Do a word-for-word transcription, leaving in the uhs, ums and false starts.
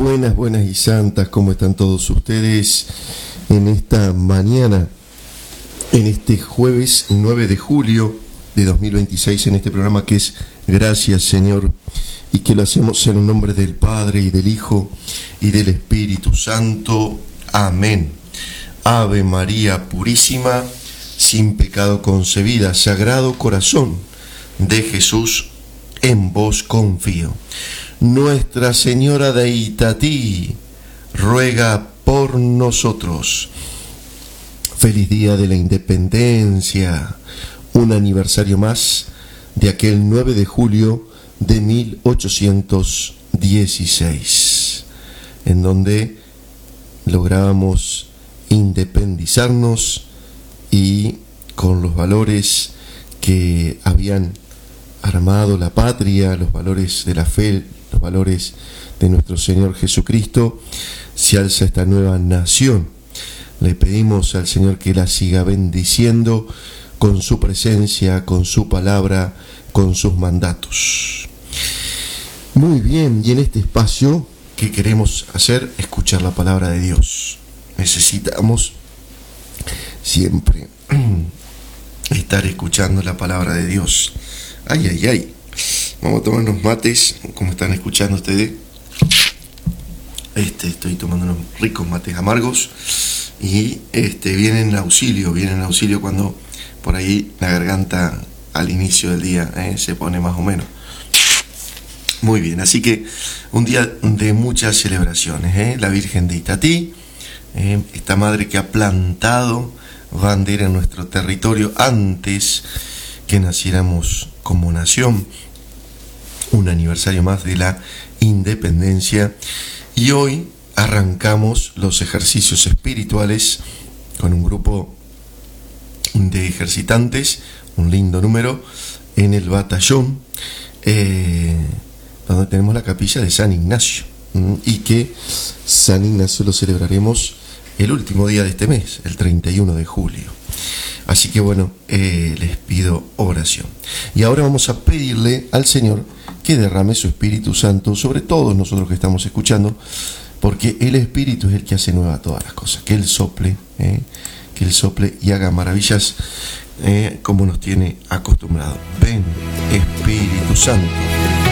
buenas, buenas y santas, ¿cómo están todos ustedes en esta mañana, en este jueves nueve de julio de dos mil veintiséis, en este programa que es Gracias, Señor, y que lo hacemos en el nombre del Padre y del Hijo y del Espíritu Santo? Amén. Ave María Purísima, sin pecado concebida, Sagrado Corazón de Jesús, en vos confío. Nuestra Señora de Itatí, ruega por nosotros. Feliz día de la Independencia, un aniversario más de aquel nueve de julio de mil ochocientos dieciséis, en donde lográbamos independizarnos y con los valores que habían armado la patria, los valores de la fe, los valores de nuestro Señor Jesucristo, se alza esta nueva nación. Le pedimos al Señor que la siga bendiciendo con su presencia, con su palabra, con sus mandatos. Muy bien, y en este espacio, ¿qué queremos hacer? Escuchar la palabra de Dios. Necesitamos siempre estar escuchando la palabra de Dios. Ay, ay, ay. Vamos a tomar unos mates, como están escuchando ustedes. Este, estoy tomando unos ricos mates amargos y este vienen en auxilio, vienen en auxilio cuando por ahí la garganta al inicio del día eh, se pone más o menos. Muy bien, así que un día de muchas celebraciones, eh, la Virgen de Itatí, eh, esta madre que ha plantado bandera en nuestro territorio antes que naciéramos como nación. Un aniversario más de la independencia, y hoy arrancamos los ejercicios espirituales con un grupo de ejercitantes, un lindo número, en el batallón, eh, donde tenemos la capilla de San Ignacio, y que San Ignacio lo celebraremos el último día de este mes, el treinta y uno de julio. Así que bueno, eh, les pido oración. Y ahora vamos a pedirle al Señor que derrame su Espíritu Santo sobre todos nosotros que estamos escuchando, porque el Espíritu es el que hace nueva todas las cosas. Que Él sople, eh, que Él sople y haga maravillas eh, como nos tiene acostumbrado. Ven, Espíritu Santo.